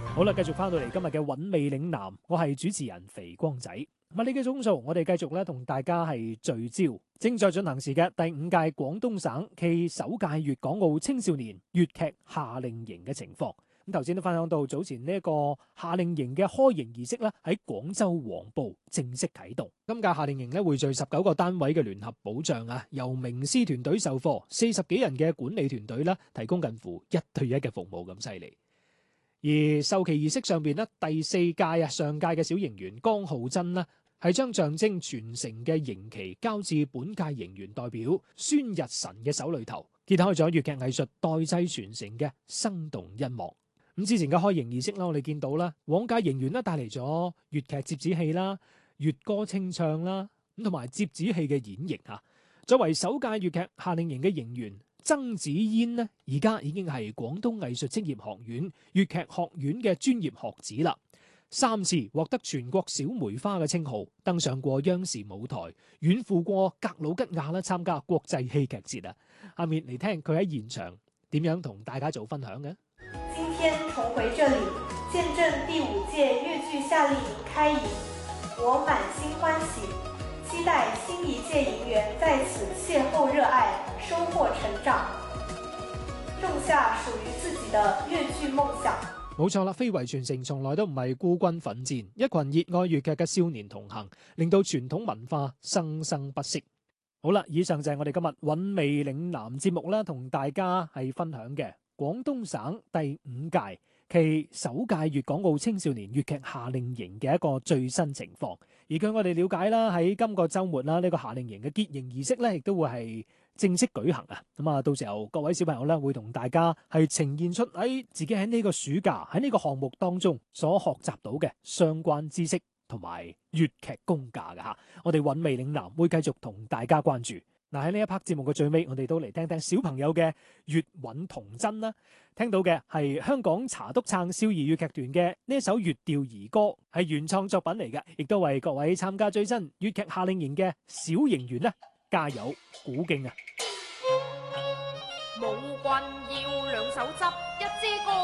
好啦，繼續翻到嚟今日嘅韻味嶺南，我係主持人肥光仔。物理嘅鐘數，我哋繼續咧同大家係聚焦正在進行時嘅第5屆廣東省暨首屆粵港澳青少年粵劇夏令營嘅情況。咁頭先都分享到早前呢一個夏令營嘅開營儀式咧喺廣州黃埔正式啟動。今屆夏令營咧匯聚19個單位嘅聯合保障啊，由名師團隊授課，40幾人嘅管理團隊啦，提供近乎1對1嘅服務咁犀利。而授旗儀式上邊咧，第4屆上屆嘅小營員江浩真啦，係將象徵傳承嘅營旗交至本屆營員代表孫日晨嘅手裏頭，揭開咗粵劇藝術代際傳承嘅生動一幕。咁之前嘅開營儀式啦，我哋見到啦，往屆營員咧帶嚟咗粵劇折子戲啦、粵歌清唱啦，咁同埋折子戲嘅演繹嚇。作為首屆粵劇夏令營嘅營員，曾子嫣呢，而家已經係廣東藝術職業學院粵劇學院嘅專業學子啦。3次獲得全國小梅花嘅稱號，登上過央視舞台，遠赴過格魯吉亞啦，參加國際戲劇節啊！下面嚟聽佢喺現場點樣同大家做分享嘅。 今天重回這裡，見證第5屆粵劇夏令營開營，我滿心歡喜，期待新一屆營員在此邂逅熱愛，收穫成長，種下屬於自己的粵劇夢想。 冇錯啦，非遺傳承從來都唔係孤軍奮戰，一群熱愛粵劇嘅少年同行，令到傳統文化生生不息。好啦，以上就係我哋今日韻味嶺南節目啦，同大家係分享嘅廣東省第5屆暨首屆粵港澳青少年粵劇夏令營嘅一個最新情況。而據我哋了解啦，喺今個週末啦，呢個夏令營嘅結營儀式咧，亦都會係正式舉行啊！咁啊，到時候各位小朋友咧，會同大家係呈現出喺自己喺呢個暑假喺呢個項目當中所學習到嘅相關知識同埋粵劇功架嘅嚇。我哋韻味嶺南會繼續同大家關注。嗱，喺呢一 part 節目嘅最尾，我哋都嚟聽聽小朋友嘅粵韻童真啦。聽到嘅係香港茶督撐少兒粵劇團嘅呢一首粵調兒歌，係原創作品嚟嘅，亦都為各位參加最新粵劇夏令營嘅小營員咧加油鼓勁啊！ 武棍要兩手執一支歌。